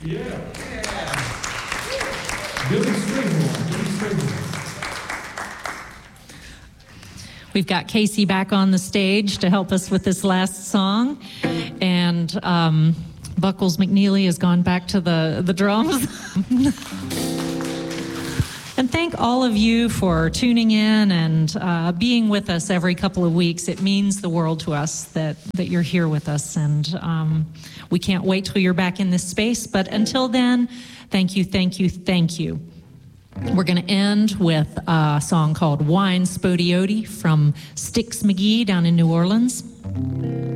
Yeah. Billy Strayhorn. We've got Casey back on the stage to help us with this last song. And Buckles McNeely has gone back to the drums. And thank all of you for tuning in and being with us every couple of weeks. It means the world to us that you're here with us. And we can't wait till you're back in this space. But until then, thank you, thank you, thank you. We're going to end with a song called Wine Spodioti from Styx McGee down in New Orleans.